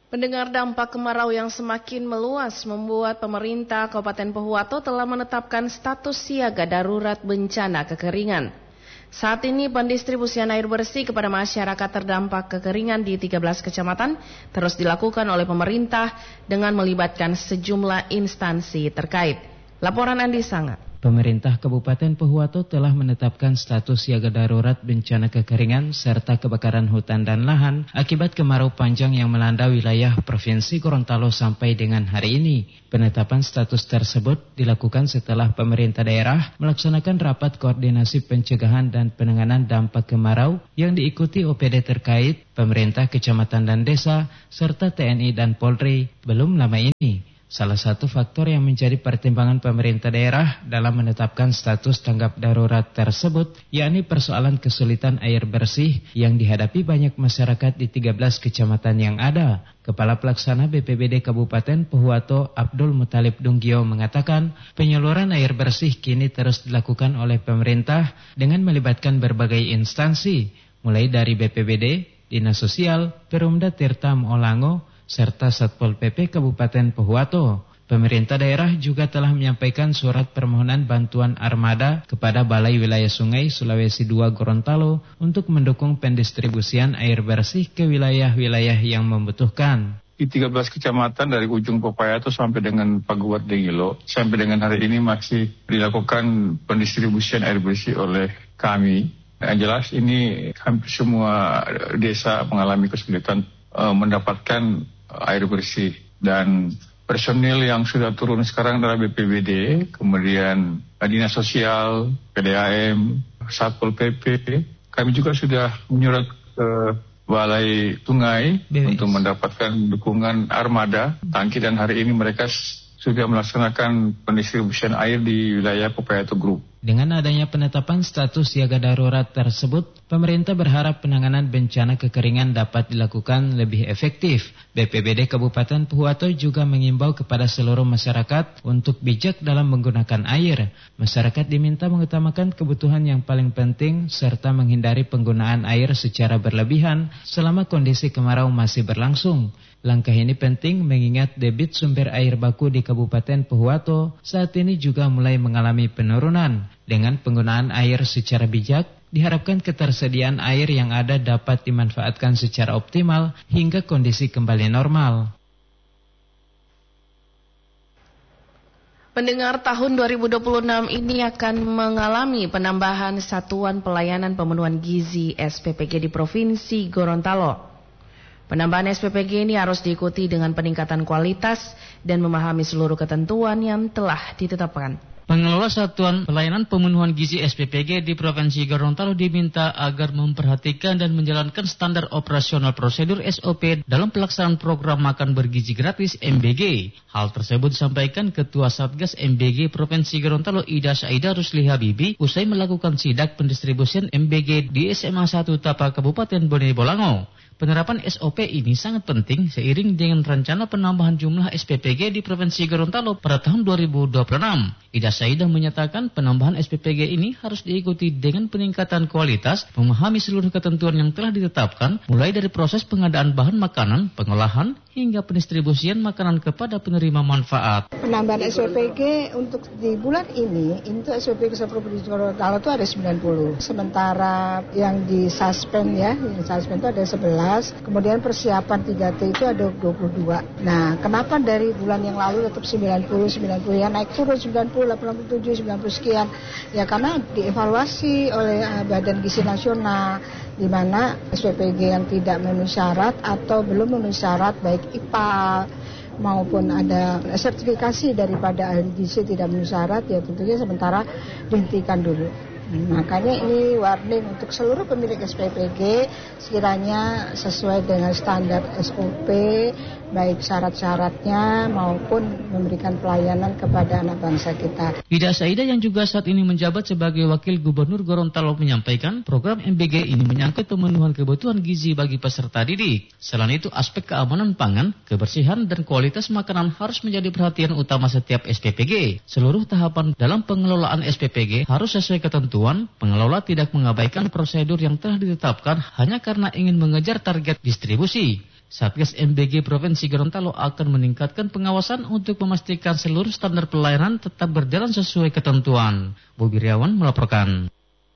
Mendengar dampak kemarau yang semakin meluas membuat pemerintah Kabupaten Pohuwato telah menetapkan status siaga darurat bencana kekeringan. Saat ini pendistribusian air bersih kepada masyarakat terdampak kekeringan di 13 kecamatan terus dilakukan oleh pemerintah dengan melibatkan sejumlah instansi terkait. Laporan Andi Sangat. Pemerintah Kabupaten Pohuwato telah menetapkan status siaga darurat bencana kekeringan serta kebakaran hutan dan lahan akibat kemarau panjang yang melanda wilayah Provinsi Gorontalo sampai dengan hari ini. Penetapan status tersebut dilakukan setelah pemerintah daerah melaksanakan rapat koordinasi pencegahan dan penanganan dampak kemarau yang diikuti OPD terkait, pemerintah kecamatan dan desa, serta TNI dan Polri belum lama ini. Salah satu faktor yang menjadi pertimbangan pemerintah daerah dalam menetapkan status tanggap darurat tersebut, yakni persoalan kesulitan air bersih yang dihadapi banyak masyarakat di 13 kecamatan yang ada. Kepala Pelaksana BPBD Kabupaten Pohuwato Abdul Muthalib Dunggio mengatakan, penyaluran air bersih kini terus dilakukan oleh pemerintah dengan melibatkan berbagai instansi, mulai dari BPBD, Dinas Sosial, Perumda Tirta Molango, serta Satpol PP Kabupaten Pohuwato. Pemerintah daerah juga telah menyampaikan surat permohonan bantuan armada kepada Balai Wilayah Sungai Sulawesi II Gorontalo untuk mendukung pendistribusian air bersih ke wilayah-wilayah yang membutuhkan. Di 13 kecamatan dari ujung Popayato sampai dengan Paguat Dengilo, sampai dengan hari ini masih dilakukan pendistribusian air bersih oleh kami. Yang jelas ini hampir semua desa mengalami kesulitan mendapatkan air bersih, dan personil yang sudah turun sekarang adalah BPBD, kemudian Dinas Sosial, PDAM, Satpol PP. Kami juga sudah menyurat ke Balai Sungai untuk mendapatkan dukungan armada tangki, dan hari ini mereka sudah melaksanakan pendistribusian air di wilayah Popayato Group. Dengan adanya penetapan status siaga darurat tersebut, pemerintah berharap penanganan bencana kekeringan dapat dilakukan lebih efektif. BPBD Kabupaten Pohuwato juga mengimbau kepada seluruh masyarakat untuk bijak dalam menggunakan air. Masyarakat diminta mengutamakan kebutuhan yang paling penting serta menghindari penggunaan air secara berlebihan selama kondisi kemarau masih berlangsung. Langkah ini penting mengingat debit sumber air baku di Kabupaten Pohuwato saat ini juga mulai mengalami penurunan. Dengan penggunaan air secara bijak, diharapkan ketersediaan air yang ada dapat dimanfaatkan secara optimal hingga kondisi kembali normal. Pendengar, tahun 2026 ini akan mengalami penambahan satuan pelayanan pemenuhan gizi SPPG di Provinsi Gorontalo. Penambahan SPPG ini harus diikuti dengan peningkatan kualitas dan memahami seluruh ketentuan yang telah ditetapkan. Pengelola Satuan Pelayanan Pemenuhan Gizi SPPG di Provinsi Gorontalo diminta agar memperhatikan dan menjalankan standar operasional prosedur SOP dalam pelaksanaan program makan bergizi gratis MBG. Hal tersebut disampaikan Ketua Satgas MBG Provinsi Gorontalo Ida Saida Rusli Habibi usai melakukan sidak pendistribusian MBG di SMA 1 Tapa Kabupaten Bone Bolango. Penerapan SOP ini sangat penting seiring dengan rencana penambahan jumlah SPPG di Provinsi Gorontalo pada tahun 2026. Ida Saida menyatakan penambahan SPPG ini harus diikuti dengan peningkatan kualitas, memahami seluruh ketentuan yang telah ditetapkan, mulai dari proses pengadaan bahan makanan, pengolahan, hingga pendistribusian makanan kepada penerima manfaat. Penambahan SPPG untuk di bulan ini, itu SPPG Provinsi Gorontalo itu ada 90. Sementara yang di suspend itu ada 11. Kemudian persiapan 3T itu ada 22. Nah, kenapa dari bulan yang lalu tetap 90 ya naik turun 90, 87, 90 sekian? Ya karena dievaluasi oleh Badan Gizi Nasional, di mana SPPG yang tidak memenuhi syarat atau belum memenuhi syarat baik IPA maupun ada sertifikasi daripada ahli gizi tidak memenuhi syarat, ya tentunya sementara dihentikan dulu. Makanya ini warning untuk seluruh pemilik SPPG sekiranya sesuai dengan standar SOP, baik syarat-syaratnya maupun memberikan pelayanan kepada anak bangsa kita. Ida Saida yang juga saat ini menjabat sebagai Wakil Gubernur Gorontalo menyampaikan program MBG ini menyangkut pemenuhan kebutuhan gizi bagi peserta didik. Selain itu, aspek keamanan pangan, kebersihan, dan kualitas makanan harus menjadi perhatian utama setiap SPPG. Seluruh tahapan dalam pengelolaan SPPG harus sesuai ketentuan. Pengelola tidak mengabaikan prosedur yang telah ditetapkan hanya karena ingin mengejar target distribusi. Satgas MBG Provinsi Gorontalo akan meningkatkan pengawasan untuk memastikan seluruh standar pelayanan tetap berjalan sesuai ketentuan. Bobi Riawan melaporkan.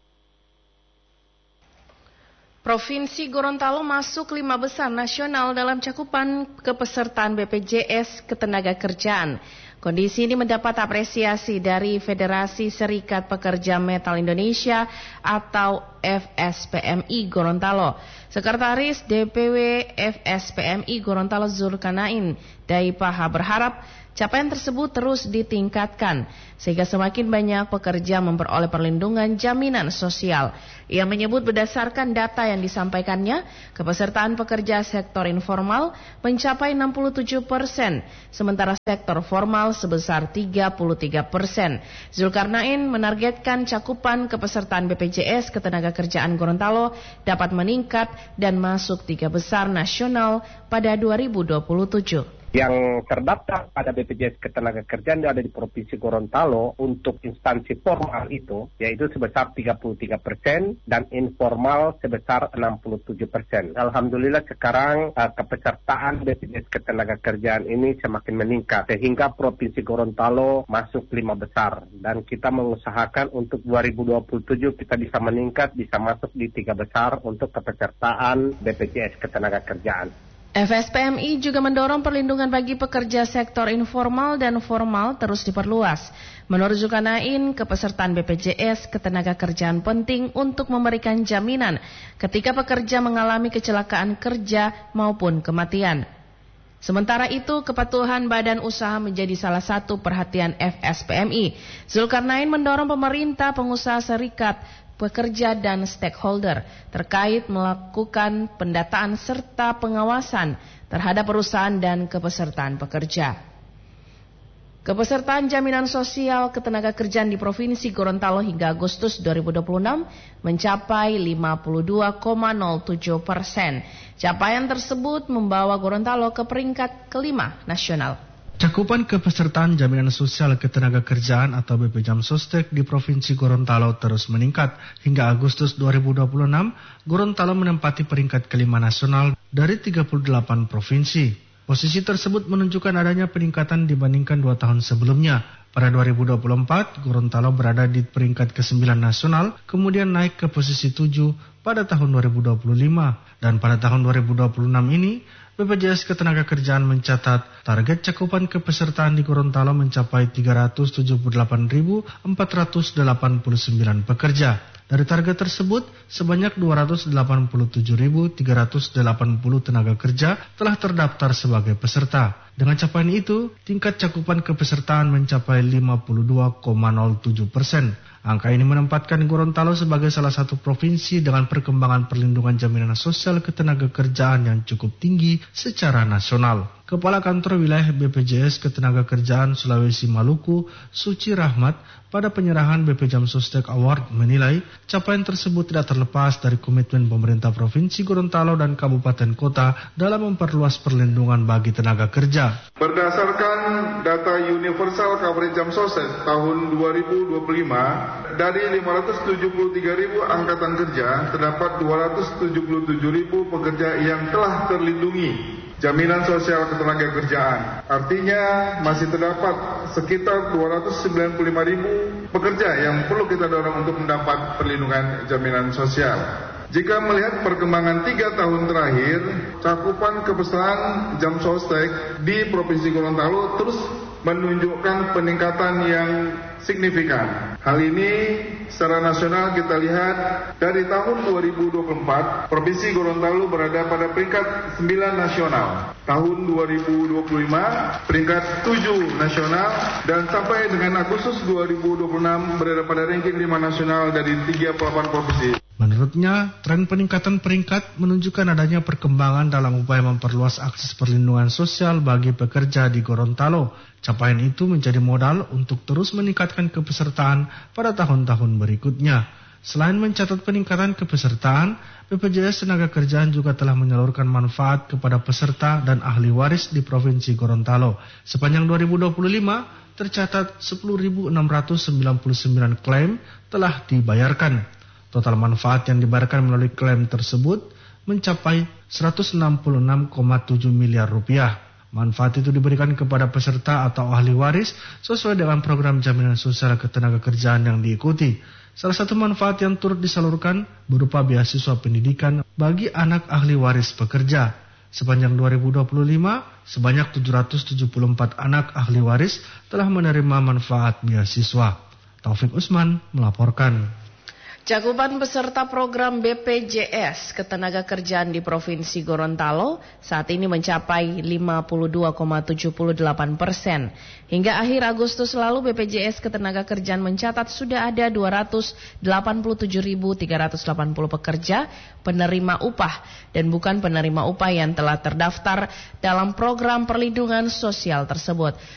Provinsi Gorontalo masuk 5 besar nasional dalam cakupan kepesertaan BPJS Ketenagakerjaan. Kondisi ini mendapat apresiasi dari Federasi Serikat Pekerja Metal Indonesia atau FSPMI Gorontalo. Sekretaris DPW FSPMI Gorontalo Zulkarnain Daipaha berharap capaian tersebut terus ditingkatkan sehingga semakin banyak pekerja memperoleh perlindungan jaminan sosial. Ia menyebut berdasarkan data yang disampaikannya, kepesertaan pekerja sektor informal mencapai 67%, sementara sektor formal sebesar 33%. Zulkarnain menargetkan cakupan kepesertaan BPJS Ketenagakerjaan Gorontalo dapat meningkat dan masuk 3 besar nasional pada 2027. Yang terdaftar pada BPJS Ketenagakerjaan ada di Provinsi Gorontalo untuk instansi formal itu, yaitu sebesar 33% dan informal sebesar 67%. Alhamdulillah sekarang kepesertaan BPJS Ketenagakerjaan ini semakin meningkat, sehingga Provinsi Gorontalo masuk 5 besar. Dan kita mengusahakan untuk 2027 kita bisa meningkat, bisa masuk di 3 besar untuk kepesertaan BPJS Ketenagakerjaan. FSPMI juga mendorong perlindungan bagi pekerja sektor informal dan formal terus diperluas. Menurut Zulkarnain, kepesertaan BPJS Ketenagakerjaan penting untuk memberikan jaminan ketika pekerja mengalami kecelakaan kerja maupun kematian. Sementara itu, kepatuhan badan usaha menjadi salah satu perhatian FSPMI. Zulkarnain mendorong pemerintah, pengusaha, serikat pekerja dan stakeholder terkait melakukan pendataan serta pengawasan terhadap perusahaan dan kepesertaan pekerja. Kepesertaan jaminan sosial ketenagakerjaan di Provinsi Gorontalo hingga Agustus 2026 mencapai 52,07%. Capaian tersebut membawa Gorontalo ke peringkat kelima nasional. Cakupan kepesertaan jaminan sosial ketenagakerjaan atau BPJamSostek di Provinsi Gorontalo terus meningkat. Hingga Agustus 2026, Gorontalo menempati peringkat kelima nasional dari 38 provinsi. Posisi tersebut menunjukkan adanya peningkatan dibandingkan 2 tahun sebelumnya. Pada 2024, Gorontalo berada di peringkat ke-9 nasional, kemudian naik ke posisi 7 pada tahun 2025. Dan pada tahun 2026 ini, BPJS Ketenagakerjaan mencatat target cakupan kepesertaan di Gorontalo mencapai 378.489 pekerja. Dari target tersebut, sebanyak 287.380 tenaga kerja telah terdaftar sebagai peserta. Dengan capaian itu, tingkat cakupan kepesertaan mencapai 52,07%. Angka ini menempatkan Gorontalo sebagai salah satu provinsi dengan perkembangan perlindungan jaminan sosial ketenagakerjaan yang cukup tinggi secara nasional. Kepala Kantor Wilayah BPJS Ketenagakerjaan Sulawesi Maluku, Suci Rahmat, pada penyerahan BPJamSostek Award menilai capaian tersebut tidak terlepas dari komitmen pemerintah Provinsi Gorontalo dan Kabupaten Kota dalam memperluas perlindungan bagi tenaga kerja. Berdasarkan data Universal Coverage Jamsostek tahun 2025, dari 573.000 angkatan kerja, terdapat 277.000 pekerja yang telah terlindungi jaminan sosial ketenagakerjaan. Artinya masih terdapat sekitar 295.000 pekerja yang perlu kita dorong untuk mendapat perlindungan jaminan sosial. Jika melihat perkembangan 3 tahun terakhir, cakupan kepesertaan Jamsostek di Provinsi Gorontalo terus menunjukkan peningkatan yang signifikan. Hal ini secara nasional kita lihat dari tahun 2024, Provinsi Gorontalo berada pada peringkat 9 nasional. Tahun 2025 peringkat 7 nasional dan sampai dengan Agustus 2026 berada pada ranking 5 nasional dari 38 provinsi. Menurutnya, tren peningkatan peringkat menunjukkan adanya perkembangan dalam upaya memperluas akses perlindungan sosial bagi pekerja di Gorontalo. Capaian itu menjadi modal untuk terus meningkatkan kepesertaan pada tahun-tahun berikutnya. Selain mencatat peningkatan kepesertaan, BPJS Ketenagakerjaan juga telah menyalurkan manfaat kepada peserta dan ahli waris di Provinsi Gorontalo. Sepanjang 2025, tercatat 10.699 klaim telah dibayarkan. Total manfaat yang dibayarkan melalui klaim tersebut mencapai 166,7 miliar rupiah. Manfaat itu diberikan kepada peserta atau ahli waris sesuai dengan program jaminan sosial ketenagakerjaan yang diikuti. Salah satu manfaat yang turut disalurkan berupa beasiswa pendidikan bagi anak ahli waris pekerja. Sepanjang 2025, sebanyak 774 anak ahli waris telah menerima manfaat beasiswa. Taufik Usman melaporkan. Cakupan peserta program BPJS Ketenagakerjaan di Provinsi Gorontalo saat ini mencapai 52,78%. Hingga akhir Agustus lalu BPJS Ketenagakerjaan mencatat sudah ada 287.380 pekerja penerima upah dan bukan penerima upah yang telah terdaftar dalam program perlindungan sosial tersebut.